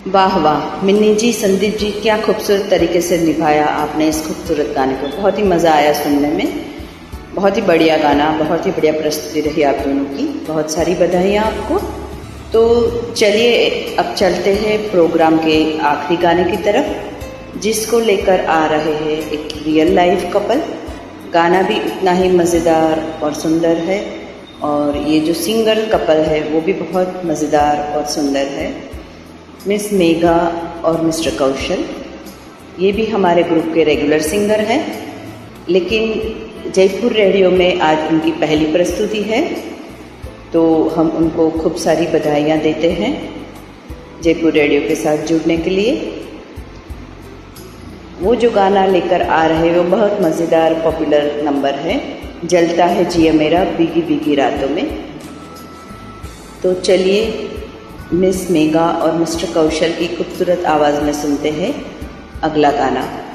वाह वाह मिन्नी जी, संदीप जी, क्या खूबसूरत तरीके से निभाया आपने इस खूबसूरत गाने को। बहुत ही मज़ा आया सुनने में। बहुत ही बढ़िया गाना, बहुत ही बढ़िया प्रस्तुति रही आप दोनों की। बहुत सारी बधाइयाँ आपको। तो चलिए अब चलते हैं प्रोग्राम के आखिरी गाने की तरफ, जिसको लेकर आ रहे हैं एक रियल लाइफ कपल। गाना भी उतना ही मज़ेदार और सुंदर है, और ये जो सिंगर कपल है वो भी बहुत मज़ेदार और सुंदर है। मिस मेघा और मिस्टर कौशल, ये भी हमारे ग्रुप के रेगुलर सिंगर हैं, लेकिन जयपुर रेडियो में आज उनकी पहली प्रस्तुति है, तो हम उनको खूब सारी बधाइयाँ देते हैं जयपुर रेडियो के साथ जुड़ने के लिए। वो जो गाना लेकर आ रहे हैं वो बहुत मज़ेदार पॉपुलर नंबर है, जलता है जिया मेरा भीगी भीगी रातों में। तो चलिए मिस मेघा और मिस्टर कौशल की खूबसूरत आवाज़ में सुनते हैं अगला गाना।